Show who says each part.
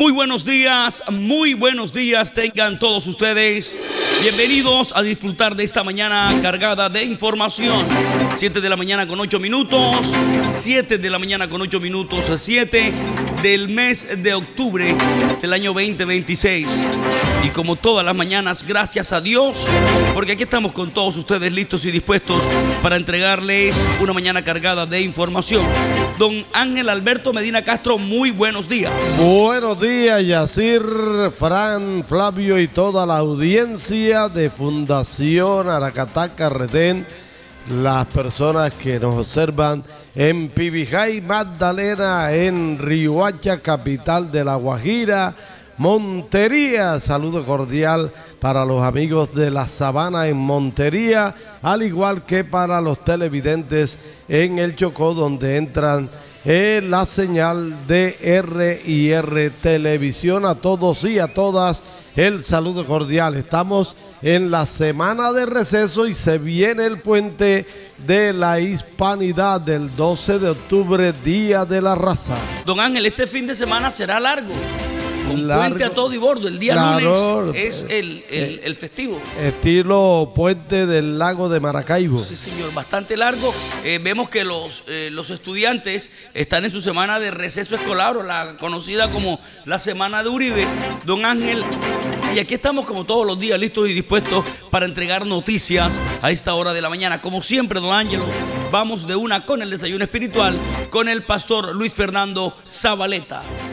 Speaker 1: Muy buenos días tengan todos ustedes. Bienvenidos a disfrutar de esta mañana cargada de información. 7 de la mañana con 8 minutos, 7 de la mañana con 8 minutos, 7 del mes de octubre del año 2026. Y como todas las mañanas, gracias a Dios, porque aquí estamos con todos ustedes listos y dispuestos para entregarles una mañana cargada de información. Don Ángel Alberto Medina Castro, muy buenos días.
Speaker 2: Buenos días, Yacir, Fran, Flavio y toda la audiencia de Fundación Aracataca Retén, las personas que nos observan en Pibijay, Magdalena, en Riohacha, capital de La Guajira, Montería. Saludo cordial para los amigos de La Sabana en Montería, al igual que para los televidentes en el Chocó, donde entran la señal de R&R Televisión. A todos y a todas el saludo cordial. Estamos en la semana de receso y se viene el puente de la Hispanidad del 12 de octubre, Día de la Raza.
Speaker 1: Don Ángel, este fin de semana será largo. Con puente a todo y bordo. El día lunes es el festivo.
Speaker 2: Estilo puente del lago de Maracaibo.
Speaker 1: Sí, señor, bastante largo. Vemos que los estudiantes están en su semana de receso escolar, o la conocida como la semana de Uribe. Don Ángel, y aquí estamos como todos los días listos y dispuestos para entregar noticias a esta hora de la mañana. Como siempre, don Ángelo, vamos de una con el desayuno espiritual con el pastor Luis Fernando Zabaleta.